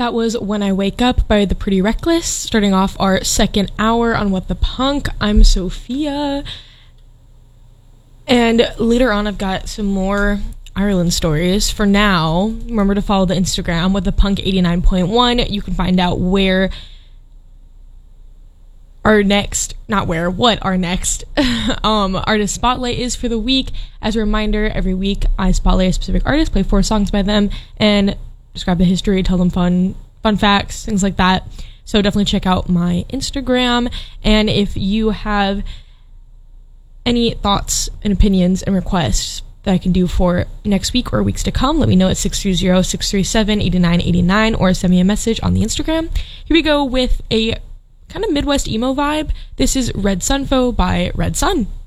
That was When I Wake Up by The Pretty Reckless, starting off our second hour on What the Punk. I'm Sophia. And later on, I've got some more Ireland stories. For now, remember to follow the Instagram with the Punk 89.1. You can find out what our next artist spotlight is for the week. As a reminder, every week I spotlight a specific artist, play 4 songs by them, and describe the history, tell them fun facts, things like that. So definitely check out my Instagram. And if you have any thoughts and opinions and requests that I can do for next week or weeks to come, let me know at 630-637-8989 or send me a message on the Instagram. Here we go with a kind of Midwest emo vibe. This is Red Sunfo by Red Sun.